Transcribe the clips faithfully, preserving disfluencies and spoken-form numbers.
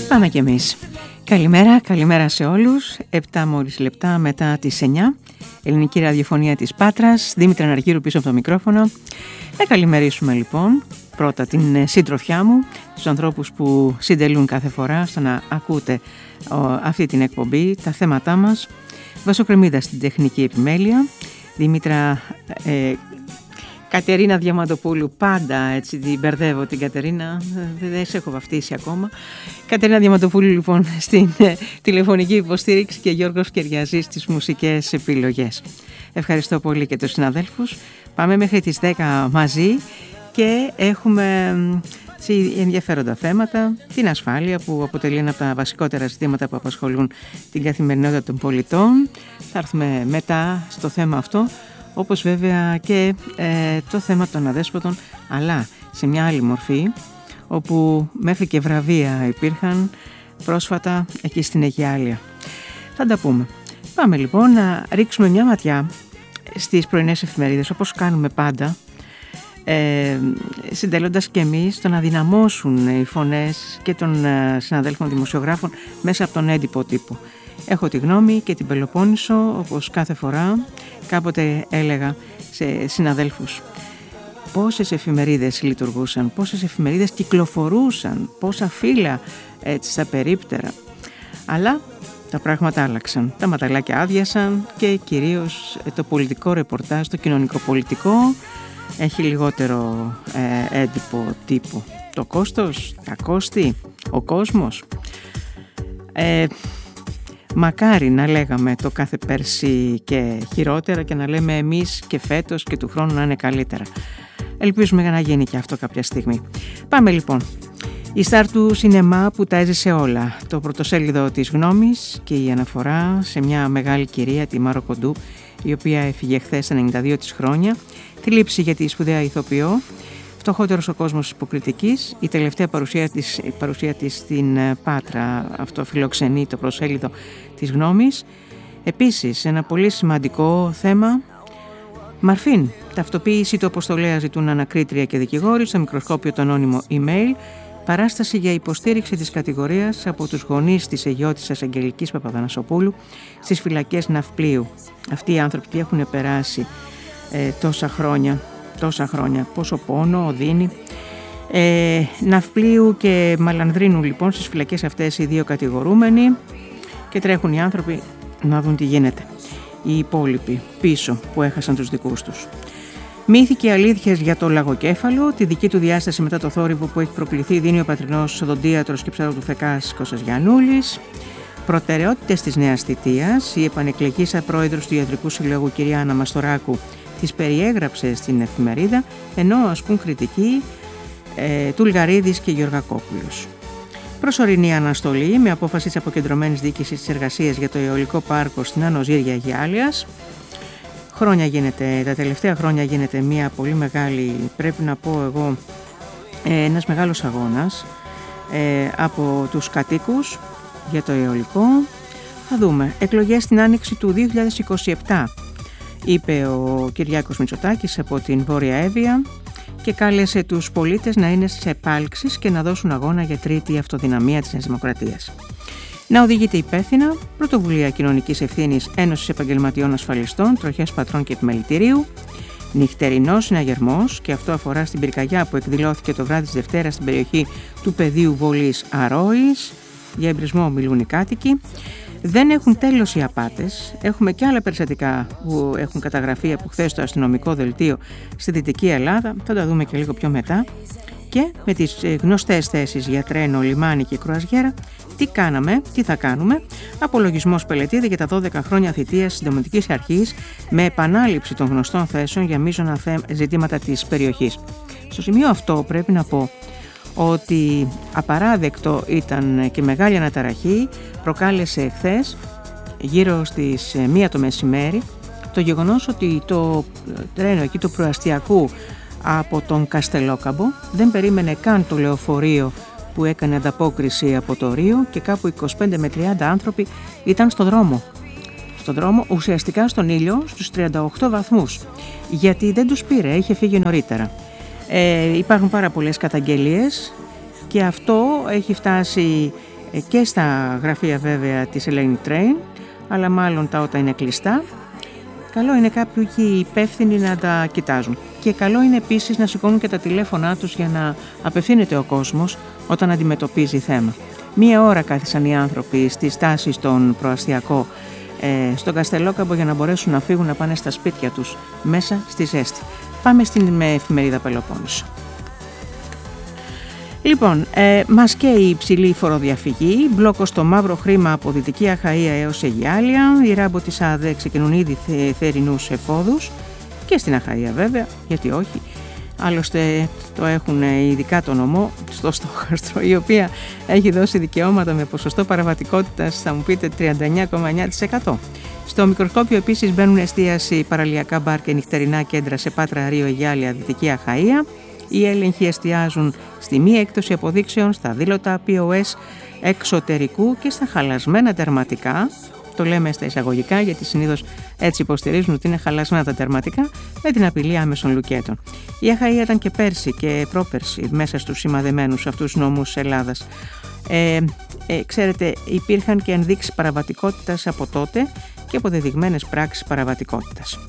Πάμε κι εμείς. Καλημέρα, καλημέρα σε όλους. Επτά μόλις λεπτά μετά τις εννιά. Ελληνική ραδιοφωνία της Πάτρας. Δήμητρα Ναργύρου πίσω από το μικρόφωνο. Να καλημερίσουμε λοιπόν πρώτα την σύντροφιά μου, τους ανθρώπους που συντελούν κάθε φορά στο να ακούτε ο, αυτή την εκπομπή, τα θέματά μας. Βάσο Κρεμμύδα στην τεχνική επιμέλεια. Δήμητρα ε, Κατερίνα Διαμαντοπούλου, πάντα έτσι την μπερδεύω την Κατερίνα, δεν σε έχω βαφτίσει ακόμα. Κατερίνα Διαμαντοπούλου λοιπόν στην ε, τηλεφωνική υποστήριξη και Γιώργος Κεριαζής στις μουσικές επιλογές. Ευχαριστώ πολύ και τους συναδέλφους. Πάμε μέχρι τις δέκα μαζί και έχουμε ενδιαφέροντα θέματα, την ασφάλεια που αποτελεί ένα από τα βασικότερα ζητήματα που απασχολούν την καθημερινότητα των πολιτών. Θα έρθουμε μετά στο θέμα αυτό, όπως βέβαια και ε, το θέμα των αδέσποτων, αλλά σε μια άλλη μορφή, όπου μέχρι και βραβεία υπήρχαν πρόσφατα εκεί στην Αιγιάλεια. Θα τα πούμε. Πάμε λοιπόν να ρίξουμε μια ματιά στις πρωινές εφημερίδες, όπως κάνουμε πάντα, ε, συντελώντας και εμείς το να δυναμώσουν οι φωνές και των ε, συναδέλφων δημοσιογράφων μέσα από τον έντυπο τύπο. Έχω τη γνώμη και την Πελοπόννησο, όπως κάθε φορά. Κάποτε έλεγα σε συναδέλφους πόσες εφημερίδες λειτουργούσαν, πόσες εφημερίδες κυκλοφορούσαν, πόσα φύλλα έτσι στα περίπτερα. Αλλά τα πράγματα άλλαξαν, τα ματαλάκια άδειασαν και κυρίως το πολιτικό ρεπορτάζ, το κοινωνικοπολιτικό έχει λιγότερο ε, έντυπο τύπο. Το κόστος, τα κόστη, ο κόσμος. Ε, Μακάρι να λέγαμε το κάθε πέρσι και χειρότερα και να λέμε εμείς και φέτος και του χρόνου να είναι καλύτερα. Ελπίζουμε να γίνει και αυτό κάποια στιγμή. Πάμε λοιπόν. Η στάρ του σινεμά που τα έζησε όλα. Το πρωτοσέλιδο της Γνώμης και η αναφορά σε μια μεγάλη κυρία, τη Μάρο Κοντού, η οποία έφυγε χθες στα ενενήντα δύο της χρόνια. Τη λήψη για τη σπουδαία ηθοποιό. Φτωχότερος ο κόσμος υποκριτικής, η τελευταία παρουσία της, η παρουσία της στην Πάτρα, αυτό φιλοξενεί το προσέλιδο της Γνώμης. Επίσης, ένα πολύ σημαντικό θέμα, Μαρφίν, ταυτοποίηση του αποστολέα ζητούν ανακρίτρια και δικηγόροι στο μικροσκόπιο το ανώνυμο email, παράσταση για υποστήριξη της κατηγορίας από τους γονείς της εγιώτισσας Αγγελικής Παπαδανασοπούλου στις φυλακές Ναυπλίου. Αυτοί οι άνθρωποι έχουν περάσει ε, τόσα χρόνια. Τόσα χρόνια, πόσο πόνο οδύνει. Ε, Ναυπλίου και Μαλανδρίνου λοιπόν στις φυλακές αυτές οι δύο κατηγορούμενοι και τρέχουν οι άνθρωποι να δουν τι γίνεται. Οι υπόλοιποι πίσω που έχασαν τους δικούς τους. Μύθοι και αλήθειες για το λαγοκέφαλο, τη δική του διάσταση μετά το θόρυβο που έχει προκληθεί δίνει ο πατρινός οδοντίατρος και ψαροτουφεκάς Κώστας Γιαννούλης. Προτεραιότητες της νέας θητείας, η επανεκλεγήσα πρόεδρος του Ιατρικού Συλλόγου κυρία Άννα Μαστοράκου τις περιέγραψε στην εφημερίδα, ενώ ασκούν κριτική ε, Τουλγαρίδης και Γεωργακόπουλος. Προσωρινή αναστολή με απόφαση της αποκεντρωμένης διοίκησης της εργασίας για το αιωλικό πάρκο στην Άνω Ζήρια Αιγιάλειας. Χρόνια γίνεται, τα τελευταία χρόνια γίνεται μια πολύ μεγάλη, πρέπει να πω εγώ, ε, ένας μεγάλος αγώνας ε, από τους κατοίκους για το αιωλικό. Θα δούμε. Εκλογές στην άνοιξη του δύο χιλιάδες είκοσι επτά. Είπε ο Κυριάκος Μητσοτάκης από την Βόρεια Εύβοια και κάλεσε τους πολίτες να είναι σε επάλξεις και να δώσουν αγώνα για τρίτη αυτοδυναμία της Νέας Δημοκρατίας. Να οδηγείται υπεύθυνα, πρωτοβουλία κοινωνικής ευθύνης Ένωσης Επαγγελματιών Ασφαλιστών, Τροχιάς Πατρών και Επιμελητηρίου, νυχτερινός συναγερμός, και αυτό αφορά στην πυρκαγιά που εκδηλώθηκε το βράδυ της Δευτέρας στην περιοχή του πεδίου Βολής Αρόης. Για εμπρισμό μιλούν οι κάτοικοι. Δεν έχουν τέλος οι απάτες. Έχουμε και άλλα περιστατικά που έχουν καταγραφεί από χθες στο αστυνομικό δελτίο στη Δυτική Ελλάδα. Θα τα δούμε και λίγο πιο μετά. Και με τις γνωστές θέσεις για τρένο, λιμάνι και κρουαζιέρα, τι κάναμε, τι θα κάνουμε. Απολογισμός Πελετίδη για τα δώδεκα χρόνια θητείας της Δημοτικής Αρχής με επανάληψη των γνωστών θέσεων για μείζωνα ζητήματα της περιοχής. Στο σημείο αυτό πρέπει να πω ότι απαράδεκτο ήταν και μεγάλη αναταραχή προκάλεσε χθες γύρω στις μία το μεσημέρι το γεγονός ότι το τρένο εκεί του προαστιακού από τον Καστελόκαμπο δεν περίμενε καν το λεωφορείο που έκανε ανταπόκριση από το Ρίο και κάπου είκοσι πέντε με τριάντα άνθρωποι ήταν στο δρόμο. Στον δρόμο, ουσιαστικά στον ήλιο, στους τριάντα οκτώ βαθμούς, γιατί δεν τους πήρε, είχε φύγει νωρίτερα. Ε, υπάρχουν πάρα πολλές καταγγελίες και αυτό έχει φτάσει ε, και στα γραφεία βέβαια της Hellenic Train, αλλά μάλλον τα όταν είναι κλειστά. Καλό είναι κάποιοι υπεύθυνοι να τα κοιτάζουν. Και καλό είναι επίσης να σηκώνουν και τα τηλέφωνά τους για να απευθύνεται ο κόσμος όταν αντιμετωπίζει θέμα. Μία ώρα κάθισαν οι άνθρωποι στη στάση στον προαστιακό ε, στον Καστελόκαμπο για να μπορέσουν να φύγουν να πάνε στα σπίτια τους μέσα στη ζέστη. Πάμε στην εφημερίδα Πελοπόννησο. Λοιπόν, ε, μας καίει η υψηλή φοροδιαφυγή, μπλόκο στο μαύρο χρήμα από Δυτική Αχαΐα έως Αιγιάλια, οι ράμπο της ΑΔΕ ξεκινούν ήδη θε, θερινούς εφόδους και στην Αχαΐα βέβαια, γιατί όχι. Άλλωστε το έχουν ειδικά το νομό στο στόχαστρο, η οποία έχει δώσει δικαιώματα με ποσοστό παραβατικότητας, θα μου πείτε, τριάντα εννέα κόμμα εννέα τοις εκατό. Στο μικροσκόπιο επίσης μπαίνουν εστίαση παραλιακά μπαρ και νυχτερινά κέντρα σε Πάτρα, Ρίο, Αιγιάλια, Δυτική Αχαΐα. Οι έλεγχοι εστιάζουν στη μη έκπτωση αποδείξεων, στα δήλωτα πι ο ες εξωτερικού και στα χαλασμένα τερματικά. Το λέμε στα εισαγωγικά γιατί συνήθως έτσι υποστηρίζουν ότι είναι χαλασμένα τα τερματικά με την απειλή άμεσων λουκέτων. Η Αχαΐα ήταν και πέρσι και πρόπερσι μέσα στους σημαδεμένους αυτούς νόμους Ελλάδας. Ε, ε, ξέρετε, υπήρχαν και ενδείξεις παραβατικότητας από τότε και αποδεδειγμένες πράξεις παραβατικότητας.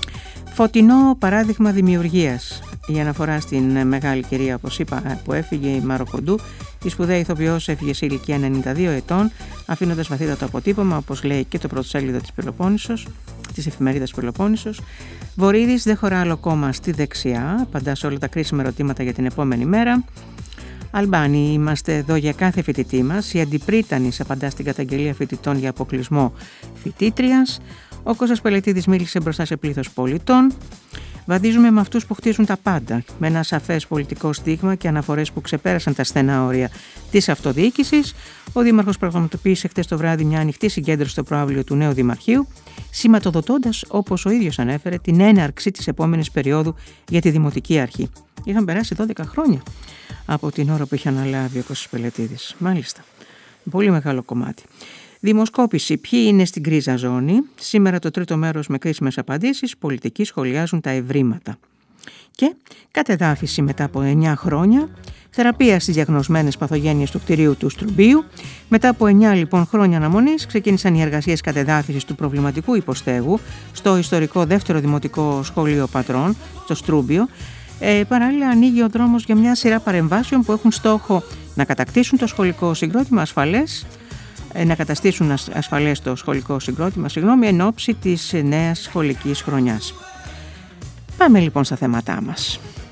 Φωτεινό παράδειγμα δημιουργίας. Η αναφορά στην μεγάλη κυρία, όπως είπα, που έφυγε, η Μαροκοντού, η σπουδαία ηθοποιός, έφυγε σε ηλικία ενενήντα δύο ετών, αφήνοντας βαθύτατο αποτύπωμα, όπως λέει και το πρωτοσέλιδο της Πελοπόννησος, της εφημερίδας Πελοπόννησος. Βορίδης δεν χωρά άλλο κόμμα στη δεξιά, απαντά σε όλα τα κρίσιμα ερωτήματα για την επόμενη μέρα. Αλμπάνοι, είμαστε εδώ για κάθε φοιτητή μας. Η Αντιπρίτανης απαντά στην καταγγελία φοιτητών για αποκλεισμό φοιτήτριας. Ο Κώστας Πελετίδης μίλησε μπροστά σε πλήθος πολιτών. Βαδίζουμε με αυτούς που χτίζουν τα πάντα, με ένα σαφές πολιτικό στίγμα και αναφορές που ξεπέρασαν τα στενά όρια της αυτοδιοίκησης. Ο Δήμαρχος πραγματοποίησε χτες το βράδυ μια ανοιχτή συγκέντρωση στο προαύλιο του νέου Δημαρχείου, σηματοδοτώντας, όπως ο ίδιος ανέφερε, την έναρξη της επόμενης περίοδου για τη Δημοτική Αρχή. Είχαν περάσει δώδεκα χρόνια από την ώρα που είχε αναλάβει ο Κώστας Πελετίδης. Μάλιστα. Πολύ μεγάλο κομμάτι. Δημοσκόπηση. Ποιοι είναι στην γκρίζα ζώνη? Σήμερα το τρίτο μέρος με κρίσιμες απαντήσεις. Πολιτικοί σχολιάζουν τα ευρήματα. Και κατεδάφιση μετά από εννιά χρόνια. Θεραπεία στις διαγνωσμένες παθογένειες του κτηρίου του Στρουμπίου. Μετά από εννιά λοιπόν χρόνια αναμονής ξεκίνησαν οι εργασίες κατεδάφισης του προβληματικού υποστέγου στο ιστορικό δεύτερο δημοτικό σχολείο Πατρών, στο Στρούμπιο. Ε, παράλληλα ανοίγει ο δρόμος για μια σειρά παρεμβάσεων που έχουν στόχο να κατακτήσουν το σχολικό συγκρότημα ασφαλές, να καταστήσουν ασφαλές το σχολικό συγκρότημα, συγγνώμη, εν ώψη της νέας σχολικής χρονιάς. Πάμε λοιπόν στα θέματά μας.